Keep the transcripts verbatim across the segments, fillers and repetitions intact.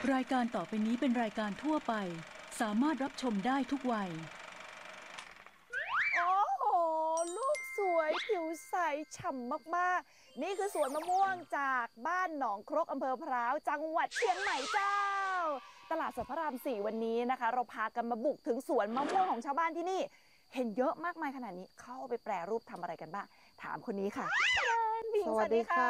รายการต่อไปนี้เป็นรายการทั่วไปสามารถรับชมได้ทุกวัยโอ้โหลูกสวยผิวใสฉ่ำมากๆนี่คือสวนมะม่วงจากบ้านหนองครกอำเภอพร้าวจังหวัดเชียงใหม่เจ้าตลาดสดพระรามสี่วันนี้นะคะเราพากันมาบุกถึงสวนมะม่วงของชาวบ้านที่นี่เห็นเยอะมากมายขนาดนี้เข้าไปแปรรูปทำอะไรกันบ้างถามคนนี้ค่ะสวัสดีค่ะ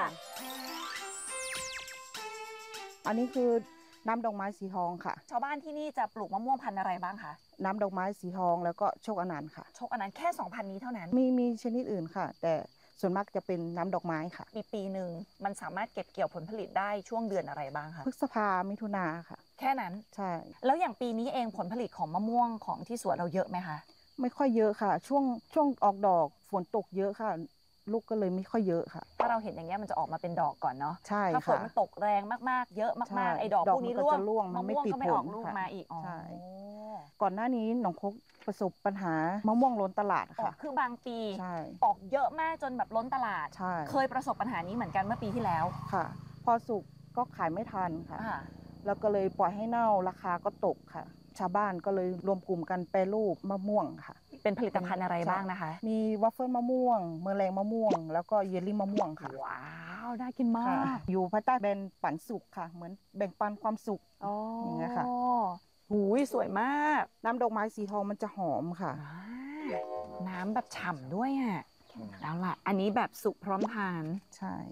อันนี้คือน้ำดอกไม้สีทองค่ะชาวบ้านที่นี่จะปลูกมะม่วงพันธุ์อะไรบ้างคะน้ำดอกไม้สีทองแล้วก็โชคอนันต์ค่ะโชคอนันต์แค่สองพันนี้เท่านั้นมีมีชนิดอื่นค่ะแต่ส่วนมากจะเป็นน้ำดอกไม้ค่ะปีปีหนึ่งมันสามารถเก็บเกี่ยวผลผลิตได้ช่วงเดือนอะไรบ้างคะพฤษภามิถุนาค่ะแค่นั้นใช่แล้วอย่างปีนี้เองผลผลิตของมะม่วงของที่สวนเราเยอะไหมคะไม่ค่อยเยอะค่ะช่วงช่วงออกดอกฝนตกเยอะค่ะลูกก็เลยไม่ค่อยเยอะค่ะถ้าเราเห็นอย่างเงี้ยมันจะออกมาเป็นดอกก่อนเนาะใช่ค่ะถ้าฝนมันตกแรงมากๆเยอะมากๆไอ้ดอกพวกนี้ร่วงมะม่วงก็ไม่ออกลูกมาอีกใช่ก่อนหน้านี้หนองคกประสบปัญหามะม่วงล้นตลาดค่ะคือบางปีออกเยอะมากจนแบบล้นตลาดใช่เคยประสบปัญหานี้เหมือนกันเมื่อปีที่แล้วค่ะพอสุกก็ขายไม่ทันค่ะแล้วก็เลยปล่อยให้เน่าราคาก็ตกค่ะชาวบ้านก็เลยรวมกลุ่มกันแปรรูปมะม่วงค่ะเป็นผลิตภัณฑ์อะไรบ้างนะคะมีวัฟเฟิลมะม่วงเมอร์แรงมะม่วงแล้วก็เยลลี่มะม่วงค่ะว้าวน่ากินมากอยู่ภายใต้แบรนด์ปันสุขค่ะเหมือนแบ่งปันความสุขอย่างเงี้ยค่ะหูยสวยมากน้ำดอกไม้สีทองมันจะหอมค่ะน้ำแบบฉ่ำด้วยอ่ะแล้วล่ะอันนี้แบบสุกพร้อมทานใช่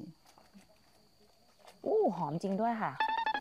อู้หอมจริงด้วยค่ะ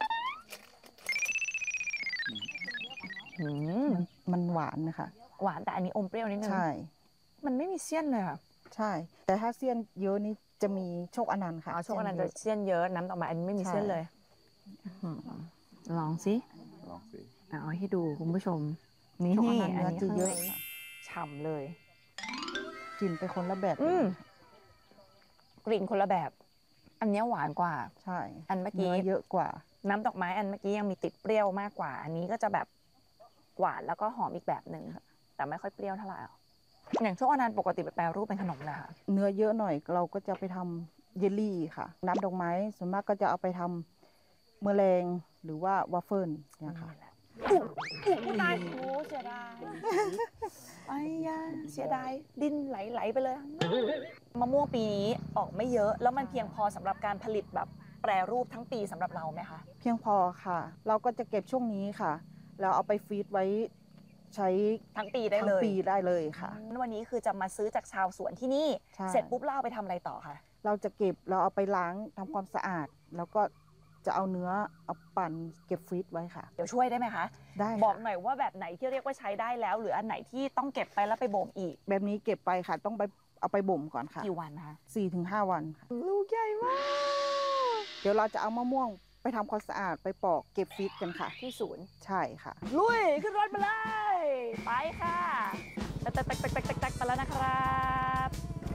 มันหวานนะคะหวานแต่อันนี้อมเปรี้ยวนิดนึงใช่มันไม่มีเสี้ยนเลยค่ะใช่แต่ถ้าเสี้ยนเยอะนี่จะมีโชคอนันต์ค่ะอ๋อโชคอนันต์จะเสี้ยนเยอะน้ำออกมาอันนี้ไม่มีเสี้ยนเลยลองสิลองสิเอาให้ดูคุณผู้ชมนี่อันนี้จะเยอะฉ่ำเลยกลิ่นไปคนละแบบกลิ่นคนละแบบอันนี้หวานกว่าใช่อันเมื่อกี้เยอะกว่าน้ำดอกไม้อันเมื่อกี้ยังมีติดเปรี้ยวมากกว่าอันนี้ก็จะแบบหวานแล้วก็หอมอีกแบบหนึ่งแต่ไม่ค่อยเปรี้ยวเท่าไหร่อย่างโชคอนันต์ปกติไปแปรรูปเป็นขนมเลยค่ะเนื้อเยอะหน่อยเราก็จะไปทำเยลลี่ค่ะน้ำดอกไม้ส่วนมากก็จะเอาไปทำเมอร์แรงหรือว่าวาฟเฟิลเนี่ยค่ะผู้ตายโอ้เสียดายไอ้ยาเสียดายดินไหลๆไปเลยมะม่วงปีนี้ออกไม่เยอะแล้วมันเพียงพอสำหรับการผลิตแบบแปรรูปทั้งปีสำหรับเราไหมคะเพียงพอค่ะเราก็จะเก็บช่วงนี้ค่ะแล้วเอาไปฟรีซไว้ใช้ทั้งปีได้เลยทั้งปีได้เลยค่ะวันนี้คือจะมาซื้อจากชาวสวนที่นี่เสร็จปุ๊บเราเอาไปทำอะไรต่อคะเราจะเก็บเราเอาไปล้างทำความสะอาดแล้วก็จะเอาเนื้อเอาปั่นเก็บฟรีซไว้ค่ะเดี๋ยวช่วยได้ไหมคะได้บอกหน่อยว่าแบบไหนที่เรียกว่าใช้ได้แล้วหรืออันไหนที่ต้องเก็บไปแล้วไปบ่มอีกแบบนี้เก็บไปค่ะต้องไปเอาไปบ่มก่อนค่ะกี่วันคะสี่ถึงห้าวันค่ะลูกใหญ่มากเดี๋ยวเราจะเอามะม่วงไปทำความสะอาดไปปอกเก็บฟรีซกันค่ะที่ศูนย์ใช่ค่ะลุยขึ้นรถมาเลยไปค่ะตักตักตักตักตักตักตักไปแล้วนะครับ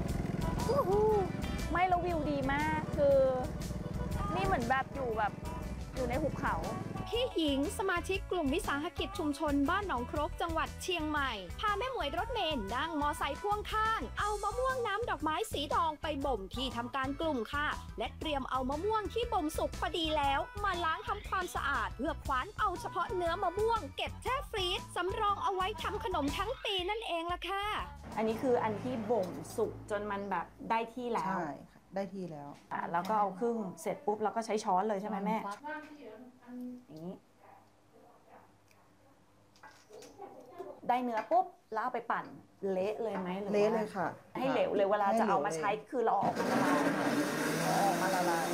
ไม่แล้ววิวดีมากคือนี่เหมือนแบบอยู่แบบอยู่ในหุบเขาพี่หญิงสมาชิกกลุ่มวิสาหกิจชุมชนบ้านหนองครกจังหวัดเชียงใหม่พาแม่หมวยรถเมล์นั่งมอไซค์พ่วงข้างเอามะม่วงน้ำดอกไม้สีทองไปบ่มที่ทำการกลุ่มค่ะและเตรียมเอามะม่วงที่บ่มสุกพอดีแล้วมาล้างทำความสะอาดเพื่อคว้านเอาเฉพาะเนื้อมะม่วงเก็บแช่ฟรีซสำรองเอาไว้ทำขนมทั้งปีนั่นเองล่ะค่ะอันนี้คืออันที่บ่มสุกจนมันแบบได้ที่แล้วใช่ค่ะได้ที่แล้วอ่ะแล้วก็เอาครึ่งเสร็จปุ๊บแล้วก็ใช้ช้อนเลยใช่ไหมแม่อย่างนี้ได้เนื้อปุ๊บแล้วเอาไปปั่นเละเลยไหมเละเลยค่ะให้เหลวเลยเวลาจะเอามาใช้คือเราออกมาละลายออกมาละลาย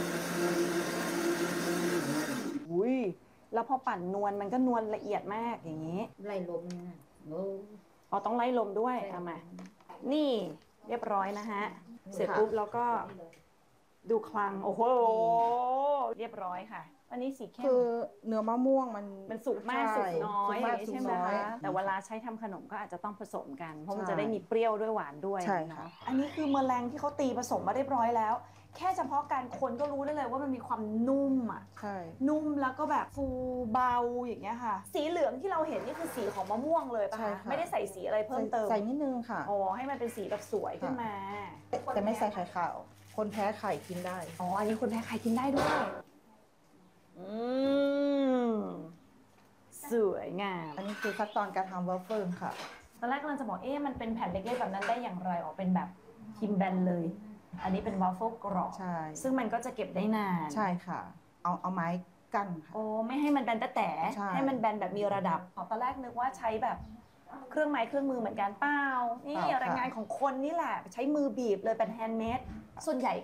อุ้ยแล้วพอปั่นนวลมันก็นวลละเอียดมากอย่างนี้ไล่ลมเนี่ยอ๋อต้องไล่ลมด้วยเอามานี่เรียบร้อยนะฮะเสร็จปุ๊บแล้วก็ดูคลังโอ้โหเรียบร้อยค่ะอันนี้สีเข้มคือเนื้อมะม่วงมันมันสุกมากสุกน้อยใช่ไหมคะแต่เวลาใช้ทำขนมก็อาจจะต้องผสมกันเพราะมันจะได้มีเปรี้ยวด้วยหวานด้วยใช่ค่ะอันนี้คือเมอร์แรงที่เขาตีผสมมาเรียบร้อยแล้วแค่เฉพาะการคนก็รู้ได้เลยว่ามันมีความนุ่มอ่ะใช่นุ่มแล้วก็แบบฟูเบาอย่างเงี้ยค่ะสีเหลืองที่เราเห็นนี่คือสีของมะม่วงเลยป่ะคะไม่ได้ใส่สีอะไรเพิ่มเติมใส่นิดนึงค่ะอ๋อให้มันเป็นสีแบบสวยขึ้นมาแต่ไม่ใส่ไข่ขาวคนแพ้ไข่กินได้อ๋ออันนี้คนแพ้ไข่กินได้ด้วยอืมงามอันนี้คือขั้นตอนการทำวอฟเฟิลค่ะตอนแรกกำลังจะบอกเอ๊ะมันเป็นแผ่นเล็กๆแบบนั้นได้อย่างไรออกเป็นแบบพิมพ์แบนเลย อันนี้เป็นวอฟเฟิลกรอบใช่ซึ่งมันก็จะเก็บได้นานใช่ค่ะ เอาเอาไม้กั้นค่ะโอ้ไม่ให้มันแบนแต่แต่ใช่ให้มันแบนแบบมีระดับตอนแรกนึกว่าใช้แบบเครื่องไม้เครื่องมือเหมือนกันเปล่านี่แรงงานของคนนี่แหละใช้มือบีบเลยเป็นแฮนด์เมดส่วนใหญ่